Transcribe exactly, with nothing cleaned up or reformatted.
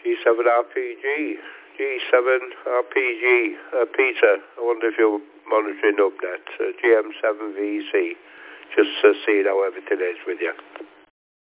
G seven R P G. G seven R P G. Uh, Peter, I wonder if you're monitoring up that. Uh, G M seven V C. Just uh, seeing how everything is with you.